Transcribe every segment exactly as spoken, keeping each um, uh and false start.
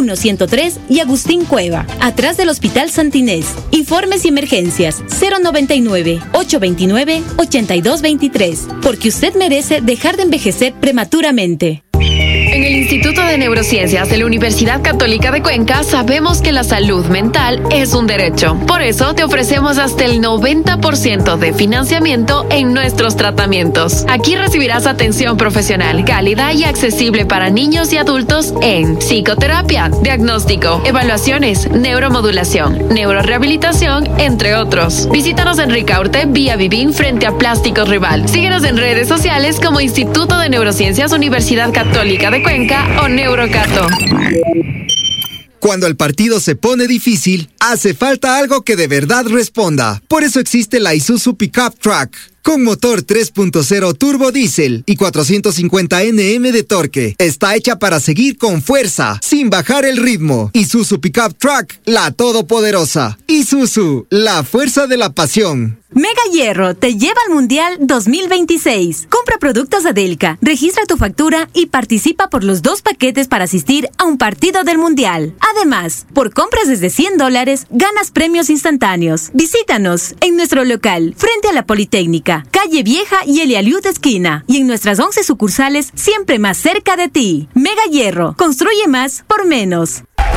uno ciento tres y Agustín Cueva, atrás del Hospital Santa Inés. Informes y emergencias cero noventa y nueve, ochocientos veintinueve, ochenta y dos veintitrés, porque usted merece dejar de envejecer prematuramente. En el Instituto de Neurociencias de la Universidad Católica de Cuenca sabemos que la salud mental es un derecho. Por eso te ofrecemos hasta el noventa por ciento de financiamiento en nuestros tratamientos. Aquí recibirás atención profesional, cálida y accesible para niños y adultos en psicoterapia, diagnóstico, evaluaciones, neuromodulación, neurorehabilitación, entre otros. Visítanos en Ricaurte, vía Vivín, frente a Plásticos Rival. Síguenos en redes sociales como Instituto de Neurociencias Universidad Católica de Cuenca o Neurocato. Cuando el partido se pone difícil, hace falta algo que de verdad responda. Por eso existe la Isuzu Pickup Truck. Con motor tres punto cero turbo diésel y cuatrocientos cincuenta newton metros de torque. Está hecha para seguir con fuerza, sin bajar el ritmo. Isuzu Pickup Truck, la todopoderosa. Isuzu, la fuerza de la pasión. Mega Hierro te lleva al Mundial dos mil veintiséis. Compra productos Adelca, registra tu factura y participa por los dos paquetes para asistir a un partido del Mundial. Además, por compras desde cien dólares, ganas premios instantáneos. Visítanos en nuestro local, frente a la Politécnica, Calle Vieja y Elialiud esquina. Y en nuestras once sucursales, siempre más cerca de ti. Mega Hierro, construye más por menos.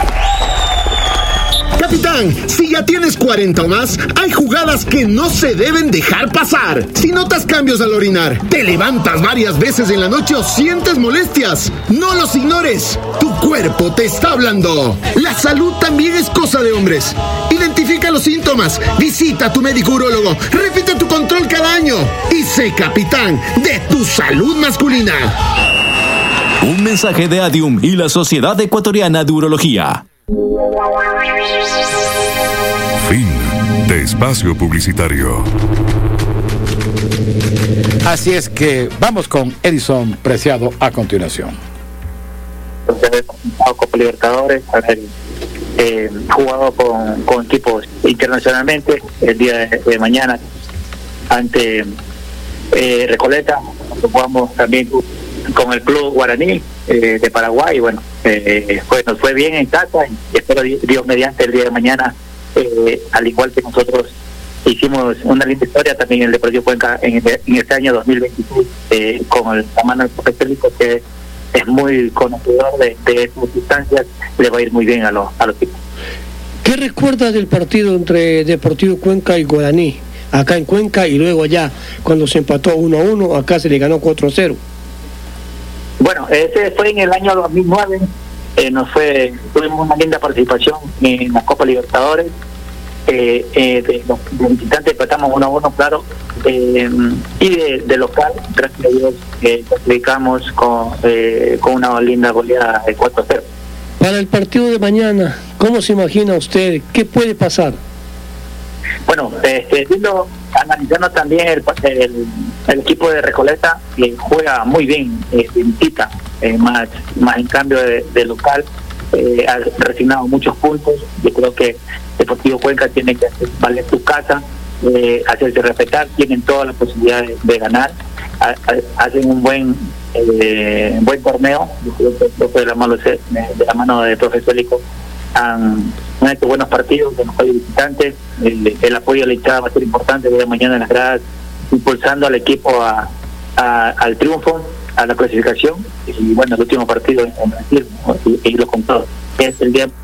Capitán, si ya tienes cuarenta o más, hay jugadas que no se deben dejar pasar. Si notas cambios al orinar, te levantas varias veces en la noche o sientes molestias, no los ignores. Tu cuerpo te está hablando. La salud también es cosa de hombres. Identifica los síntomas, visita a tu médico urólogo, repite tu control cada año y sé capitán de tu salud masculina. Un mensaje de Adium y la Sociedad Ecuatoriana de Urología. Fin de espacio publicitario. Así es que vamos con Edison Preciado a continuación. Entonces, Copa Libertadores, haber eh, jugado con, con equipos internacionalmente el día de, de mañana ante eh, Recoleta, jugamos también con el club Guaraní eh, de Paraguay. Bueno, eh, pues nos fue bien en casa y espero Dios mediante el día de mañana, eh, al igual que nosotros hicimos una linda historia también en el Deportivo Cuenca en, el, en este año dos mil veintiséis, eh, con el, la mano del profe Félix, que es muy conocedor de, de estas distancias, le va a ir muy bien a los a los equipos. ¿Qué recuerdas del partido entre Deportivo Cuenca y Guaraní? Acá en Cuenca y luego allá, cuando se empató uno a uno, acá se le ganó cuatro a cero. Bueno, ese fue en el año dos mil nueve, eh, nos fue, tuvimos una linda participación en la Copa Libertadores, eh, eh, de los de visitantes empatamos uno a uno, claro, eh, y de, de local, gracias a Dios, eh, clasificamos con, eh, con una linda goleada de cuatro a cero. Para el partido de mañana, ¿cómo se imagina usted? ¿Qué puede pasar? Bueno, este, viendo, analizando también el, el, el equipo de Recoleta, que juega muy bien, eh, visita, eh, más, más en cambio de, de local, eh, ha resignado muchos puntos. Yo creo que Deportivo Cuenca tiene que hacer valer su casa, eh, hacerse respetar, tienen todas las posibilidades de ganar, ha, ha, hacen un buen eh, buen torneo. Yo creo que de la mano de, de la mano de profe Félix han, han hecho buenos partidos con los visitantes. El, el apoyo a la hinchada va a ser importante de mañana en las gradas, impulsando al equipo a, a, al triunfo, a la clasificación, y bueno, el último partido en Brasil, y, y lo compró, es el día.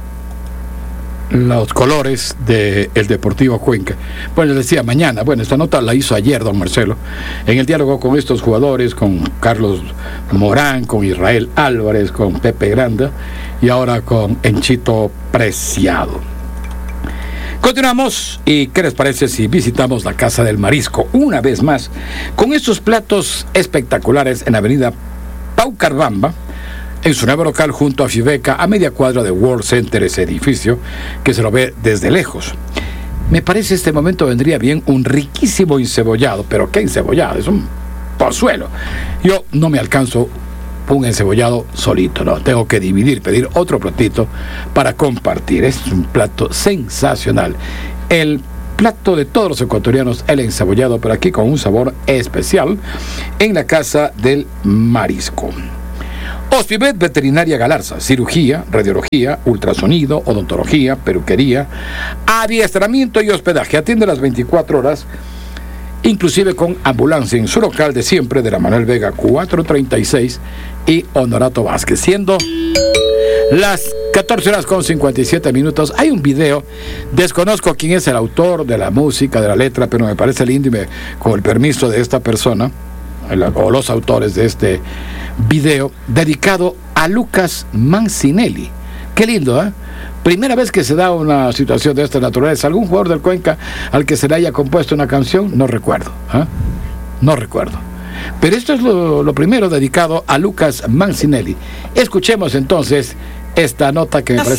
Los colores del Deportivo Cuenca. Bueno, les decía mañana, bueno, esta nota la hizo ayer don Marcelo, en el diálogo con estos jugadores, con Carlos Morán, con Israel Álvarez, con Pepe Granda y ahora con Enchito Preciado. Continuamos, y ¿qué les parece si visitamos la Casa del Marisco una vez más con estos platos espectaculares en Avenida Paucarbamba, en su nuevo local junto a Fibeca, a media cuadra de World Center, ese edificio que se lo ve desde lejos? Me parece este momento vendría bien un riquísimo encebollado, pero ¿qué encebollado? Es un pozuelo. Yo no me alcanzo un encebollado solito, no, tengo que dividir, pedir otro platito para compartir. Es un plato sensacional, el plato de todos los ecuatorianos, el encebollado, pero aquí con un sabor especial en la Casa del Marisco. Hospivet Veterinaria Galarza, cirugía, radiología, ultrasonido, odontología, peluquería, adiestramiento y hospedaje. Atiende las veinticuatro horas, inclusive con ambulancia en su local de siempre de la Manuel Vega cuatrocientos treinta y seis y Honorato Vázquez, siendo las catorce horas con cincuenta y siete minutos. Hay un video, desconozco quién es el autor de la música, de la letra, pero me parece lindo y me, con el permiso de esta persona, el, o los autores de este video, dedicado a Lucas Mancinelli. Qué lindo, ¿eh? Primera vez que se da una situación de esta naturaleza. ¿Algún jugador del Cuenca al que se le haya compuesto una canción? No recuerdo, ¿eh? No recuerdo. Pero esto es lo, lo primero, dedicado a Lucas Mancinelli. Escuchemos entonces esta nota que me parece